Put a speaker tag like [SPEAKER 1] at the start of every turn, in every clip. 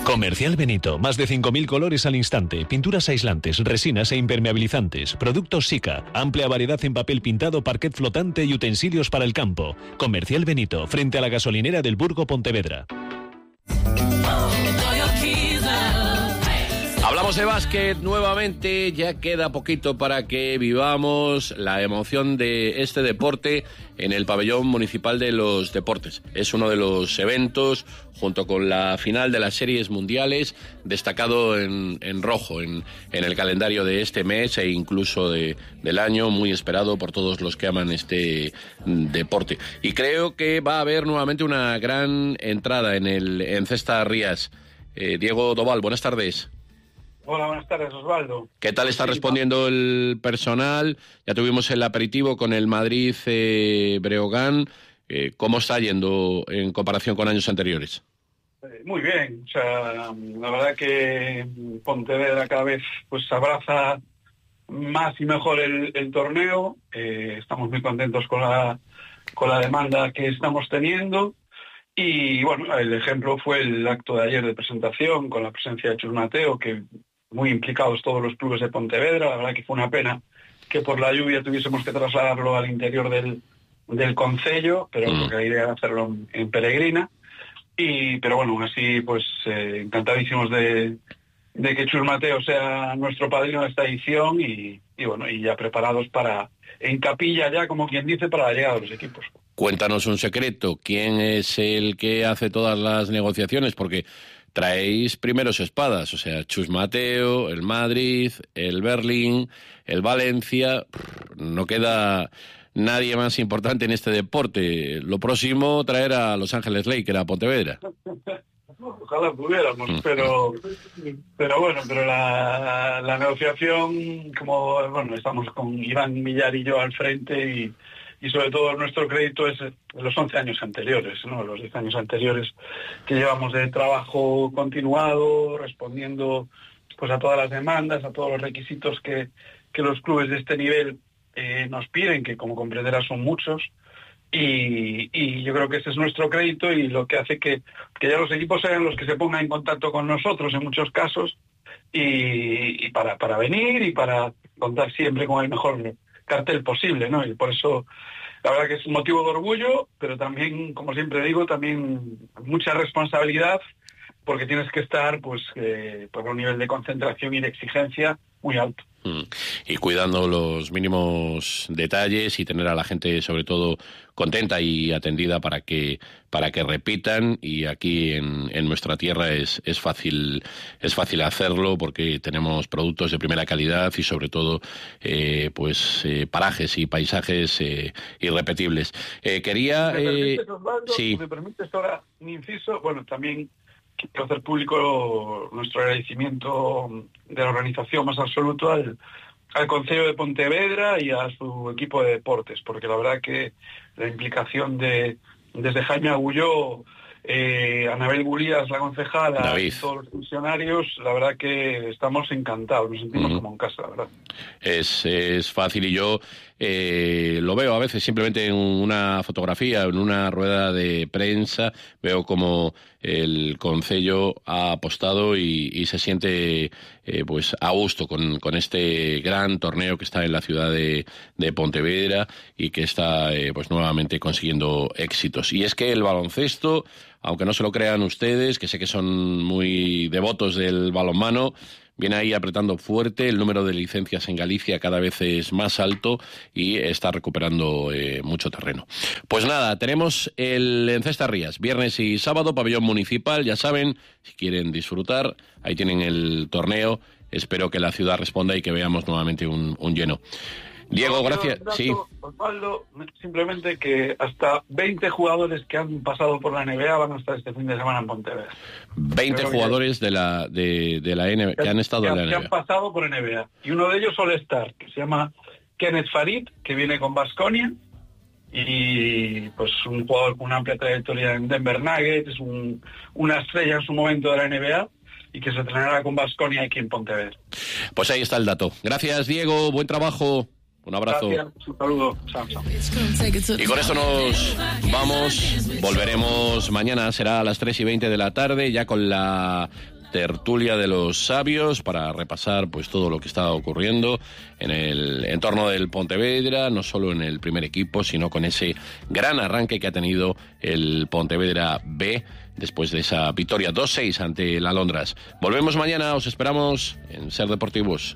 [SPEAKER 1] Comercial Benito, más de 5.000 colores al instante, pinturas aislantes, resinas e impermeabilizantes, productos Sika, amplia variedad en papel pintado, parquet flotante y utensilios para el campo. Comercial Benito, frente a la gasolinera del Burgo Pontevedra.
[SPEAKER 2] Hablamos de básquet nuevamente, ya queda poquito para que vivamos la emoción de este deporte en el pabellón municipal de los deportes. Es uno de los eventos, junto con la final de las series mundiales, destacado en rojo en el calendario de este mes e incluso del año, muy esperado por todos los que aman este deporte. Y creo que va a haber nuevamente una gran entrada en Cesta Rías. Diego Doval, buenas tardes.
[SPEAKER 3] Hola, buenas tardes, Osvaldo.
[SPEAKER 2] ¿Qué tal está respondiendo el personal? Ya tuvimos el aperitivo con el Madrid Breogán. ¿Cómo está yendo en comparación con años anteriores?
[SPEAKER 3] Muy bien, o sea, la verdad que Pontevedra cada vez pues abraza más y mejor el torneo. Estamos muy contentos con la demanda que estamos teniendo. Y bueno, el ejemplo fue el acto de ayer de presentación con la presencia de Chus Mateo, que muy implicados todos los clubes de Pontevedra. La verdad que fue una pena que por la lluvia tuviésemos que trasladarlo al interior del concello, pero porque la idea era hacerlo en Peregrina. Pero bueno, aún así, pues encantadísimos de que Chus Mateo sea nuestro padrino de esta edición y bueno, y ya preparados en capilla ya, como quien dice, para la llegada de los equipos.
[SPEAKER 2] Cuéntanos un secreto, ¿quién es el que hace todas las negociaciones? Porque traéis primeros espadas, o sea, Chus Mateo, el Madrid, el Berlín, el Valencia, no queda nadie más importante en este deporte. Lo próximo, traer a Los Ángeles Lakers a Pontevedra.
[SPEAKER 3] Ojalá pudiéramos, pero la negociación, como bueno, estamos con Iván Millar y yo al frente y sobre todo nuestro crédito es los 11 años anteriores, ¿no? Los 10 años anteriores que llevamos de trabajo continuado, respondiendo pues a todas las demandas, a todos los requisitos que los clubes de este nivel nos piden, que como comprenderás son muchos, y yo creo que ese es nuestro crédito y lo que hace que ya los equipos sean los que se pongan en contacto con nosotros en muchos casos y para venir y para contar siempre con el mejor cartel posible, ¿no? Y por eso la verdad que es un motivo de orgullo, pero también, como siempre digo, también mucha responsabilidad, porque tienes que estar pues por un nivel de concentración y de exigencia muy alto.
[SPEAKER 2] Y cuidando los mínimos detalles y tener a la gente sobre todo contenta y atendida para que repitan, y aquí en nuestra tierra es fácil hacerlo porque tenemos productos de primera calidad y sobre todo parajes y paisajes irrepetibles. Quería
[SPEAKER 3] si me permites ahora un inciso, bueno, también quiero hacer público nuestro agradecimiento de la organización más absoluto al Concello de Pontevedra y a su equipo de deportes, porque la verdad que la implicación desde Jaime Agulló, Anabel Gulías, la concejala,
[SPEAKER 2] David,
[SPEAKER 3] y todos los funcionarios, la verdad que estamos encantados, nos sentimos como en casa, la verdad.
[SPEAKER 2] Es fácil, y yo lo veo a veces simplemente en una fotografía, en una rueda de prensa, veo como el concello ha apostado y se siente pues a gusto con este gran torneo que está en la ciudad de Pontevedra y que está pues nuevamente consiguiendo éxitos. Y es que el baloncesto, aunque no se lo crean ustedes, que sé que son muy devotos del balonmano, viene ahí apretando fuerte. El número de licencias en Galicia cada vez es más alto y está recuperando mucho terreno. Pues nada, tenemos en Cesta Rías, viernes y sábado, pabellón municipal, ya saben, si quieren disfrutar, ahí tienen el torneo. Espero que la ciudad responda y que veamos nuevamente un lleno. Diego, gracias. Sí.
[SPEAKER 3] Osvaldo, simplemente que hasta 20 jugadores que han pasado por la NBA van a estar este fin de semana en Pontevedra.
[SPEAKER 2] 20 jugadores de la NBA que han estado en la NBA.
[SPEAKER 3] Que han pasado por NBA. Y uno de ellos All-Star, que se llama Kenneth Farid, que viene con Baskonia. Y pues un jugador con una amplia trayectoria en Denver Nuggets, una estrella en su momento de la NBA, y que se entrenará con Baskonia aquí en Pontevedra.
[SPEAKER 2] Pues ahí está el dato. Gracias, Diego. Buen trabajo. Un abrazo.
[SPEAKER 3] Gracias, un saludo. Chao, chao.
[SPEAKER 2] Y con eso nos vamos. Volveremos mañana, será a las 3:20 de la tarde, ya con la tertulia de los sabios, para repasar pues todo lo que está ocurriendo en el entorno del Pontevedra, no solo en el primer equipo, sino con ese gran arranque que ha tenido el Pontevedra B después de esa victoria 2-6 ante el Alondras. Volvemos mañana, os esperamos en Ser Deportivos.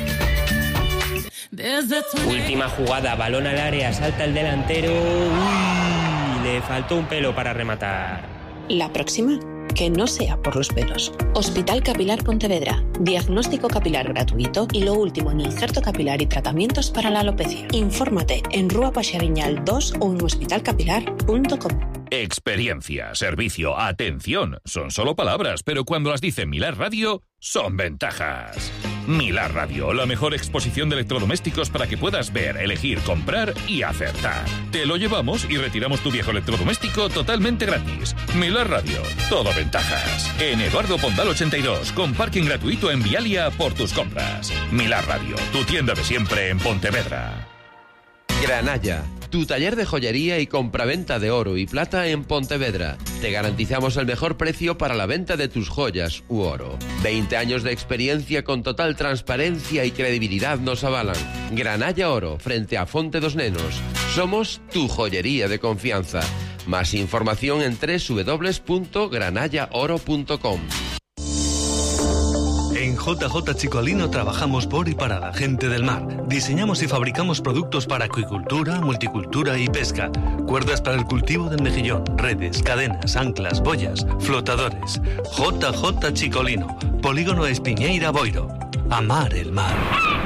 [SPEAKER 4] Última jugada, balón al área, salta el delantero. Uy, le faltó un pelo para rematar.
[SPEAKER 5] La próxima, que no sea por los pelos. Hospital Capilar Pontevedra. Diagnóstico capilar gratuito y lo último en injerto capilar y tratamientos para la alopecia. Infórmate en Rúa Paxariñal 2 o en hospitalcapilar.com.
[SPEAKER 6] Experiencia, servicio, atención, son solo palabras, pero cuando las dice Milar Radio, son ventajas. Milar Radio, la mejor exposición de electrodomésticos para que puedas ver, elegir, comprar y acertar. Te lo llevamos y retiramos tu viejo electrodoméstico totalmente gratis. Milar Radio, todo ventajas. En Eduardo Pondal 82, con parking gratuito en Vialia por tus compras. Milar Radio, tu tienda de siempre en Pontevedra.
[SPEAKER 7] Granalla, tu taller de joyería y compraventa de oro y plata en Pontevedra. Te garantizamos el mejor precio para la venta de tus joyas u oro. 20 años de experiencia con total transparencia y credibilidad nos avalan. Granalla Oro, frente a Fonte dos Nenos. Somos tu joyería de confianza. Más información en www.granallaoro.com.
[SPEAKER 8] En JJ Chicolino trabajamos por y para la gente del mar. Diseñamos y fabricamos productos para acuicultura, multicultura y pesca. Cuerdas para el cultivo del mejillón, redes, cadenas, anclas, boyas, flotadores. JJ Chicolino, Polígono Espiñeira Boiro. Amar el mar.